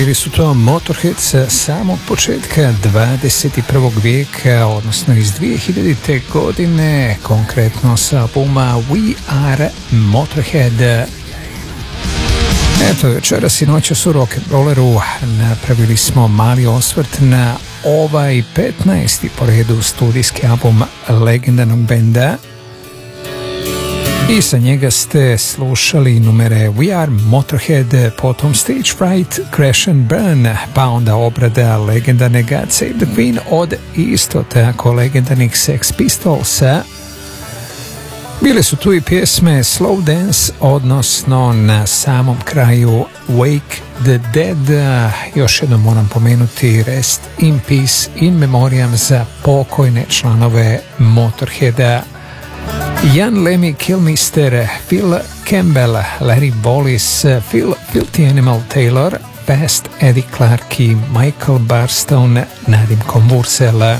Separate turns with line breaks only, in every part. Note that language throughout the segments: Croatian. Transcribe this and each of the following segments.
Bili su to Motorhead sa samog početka 21. vijeka, odnosno iz 2000. godine, konkretno sa albuma We Are Motorhead. Eto, večeras i noćas u rock'n'rolleru napravili smo mali osvrt na ovaj 15. po redu studijski album legendarnog benda. I sa njega ste slušali numere We Are Motorhead, potom Stage Fright, Crash and Burn, pa onda obrada legendarne God Save the Queen od isto tako legendarnih Sex Pistolsa. Bile su tu i pjesme Slow Dance, odnosno na samom kraju Wake the Dead. Još jednom moram pomenuti Rest in Peace in Memoriam za pokojne članove Motorheada. Jan Lemmy Kilmister, Phil Campbell, Larry Bollis, Phil Filthy Animal Taylor, Fast Eddie Clarke i Michael Barstone, Nadim Konvursel.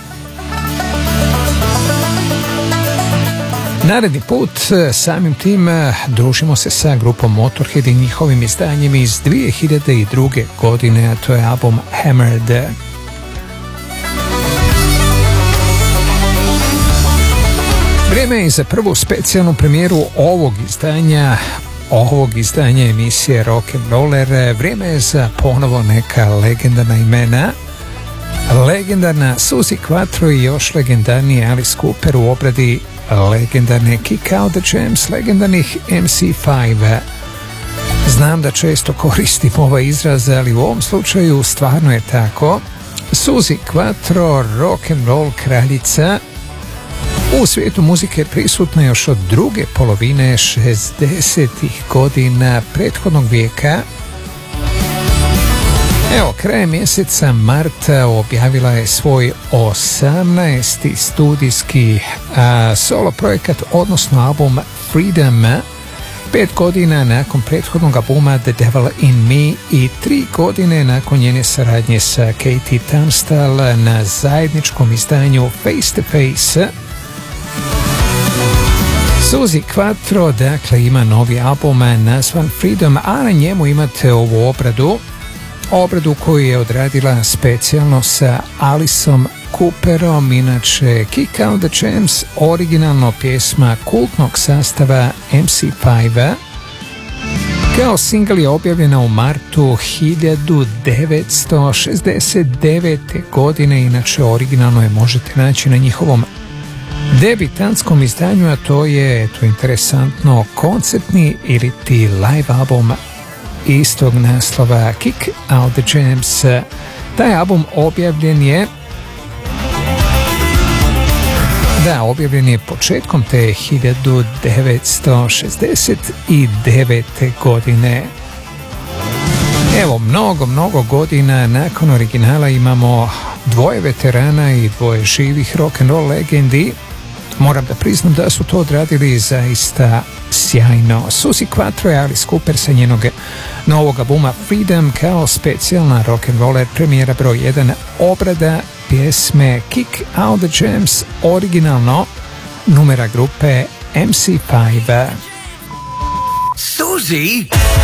Naredni put samim tim družimo se sa grupom Motorhead i njihovim izdanjem iz 2002. godine, a to je album Hammered. Vrijeme je za prvu specijalnu premijeru ovog izdanja emisije Rock'n'Roller. Vrijeme je za ponovo neka legendarna imena. Legendarna Suzi Quatro i još legendarniji Alice Cooper u obradi legendarne Kick Out the Jams, legendarnih MC5. Znam da često koristim ovaj izraz, ali u ovom slučaju stvarno je tako. Suzi Quatro, rock'n'roll kraljica, u svijetu muzike prisutna još od druge polovine 60-ih godina prethodnog vijeka. Evo, krajem mjeseca marta objavila je svoj 18. studijski solo projekat, odnosno album Freedom, 5 godina nakon prethodnog albuma The Devil in Me i 3 godine nakon njene saradnje sa Katie Tunstall na zajedničkom izdanju Face to Face. Suzi Quatro dakle ima novi album nazvan Freedom, a na njemu imate ovu obradu koju je odradila specijalno sa Aliceom Cooperom, inače Kick Out the Jams, originalno pjesma kultnog sastava MC5. Kao singl je objavljena u martu 1969. godine, inače originalno je možete naći na njihovom debitantskom izdanju, a to je, eto interesantno, koncertni ili ti live album istog naslova Kick Out the Jams. Taj album objavljen je početkom te 1969. godine. Evo, mnogo godina nakon originala imamo dvoje veterana i dvoje živih rock'n'roll legendi. Moram da priznam da su to odradili zaista sjajno. Suzi Quatro i Alice Cooper sa njenog novog albuma Freedom kao specijalna rock'n'roller premijera broj 1, obrada pjesme Kick Out the Jams, originalno numera grupe MC5.
Suzi!